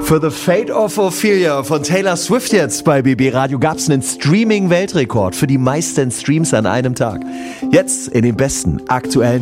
Für The Fate of Ophelia von Taylor Swift jetzt bei BB Radio gab es einen Streaming-Weltrekord für die meisten Streams an einem Tag. Jetzt in den besten aktuellen